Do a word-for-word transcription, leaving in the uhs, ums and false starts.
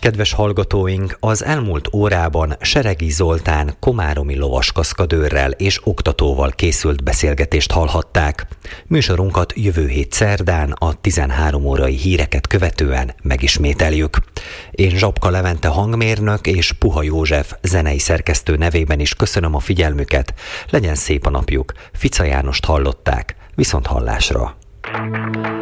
Kedves hallgatóink, az elmúlt órában Seregi Zoltán komáromi lovaskaszkadőrrel és oktatóval készült beszélgetést hallhatták. Műsorunkat jövő hét szerdán a tizenhárom órai híreket követően megismételjük. Én Zsapka Levente hangmérnök és Puha József zenei szerkesztő nevében is köszönöm a figyelmüket. Legyen szép a napjuk. Fica Jánost hallották. Viszont hallásra.